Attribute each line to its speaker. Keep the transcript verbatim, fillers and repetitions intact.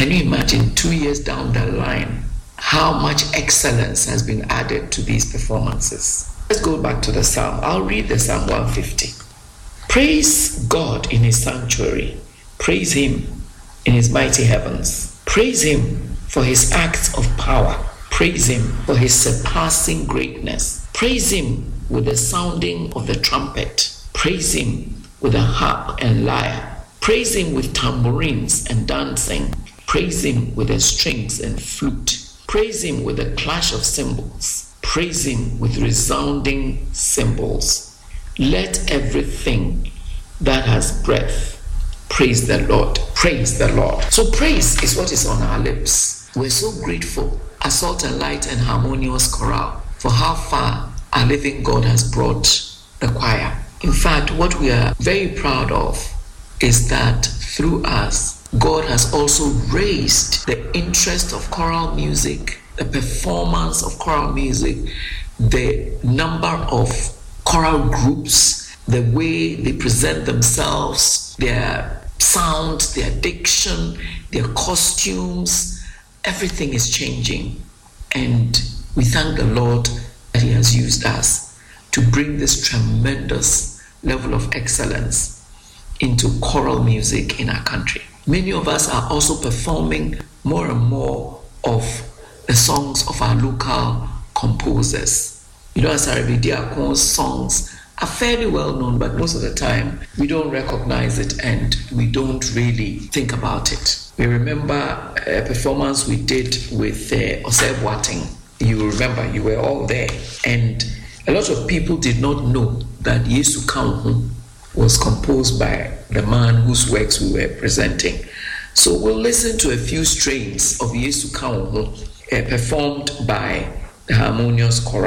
Speaker 1: Can you imagine two years down the line how much excellence has been added to these performances? Let's go back to the psalm. I'll read the Psalm one fifty. Praise God in his sanctuary. Praise him in his mighty heavens. Praise him for his acts of power. Praise him for his surpassing greatness. Praise him with the sounding of the trumpet. Praise him with the harp and lyre. Praise him with tambourines and dancing. Praise him with the strings and flute. Praise him with the clash of cymbals. Praise him with resounding cymbals. Let everything that has breath praise the Lord. Praise the Lord. So praise is what is on our lips. We're so grateful as Salt and Light and Harmonious Chorale for how far our living God has brought the choir. In fact, what we are very proud of is that through us, God has also raised the interest of choral music, the performance of choral music, the number of choral groups, the way they present themselves, their sound, their diction, their costumes, everything is changing. And we thank the Lord that he has used us to bring this tremendous level of excellence into choral music in our country. Many of us are also performing more and more of the songs of our local composers. You know, Asare Bediakon's songs are fairly well known, but most of the time we don't recognize it and we don't really think about it. We remember a performance we did with uh, Osei Boateng. You remember, you were all there. And a lot of people did not know that Yesu Kanhu was composed by the man whose works we were presenting. So we'll listen to a few strains of Yesu Kanhu uh, performed by the Harmonious Chorale.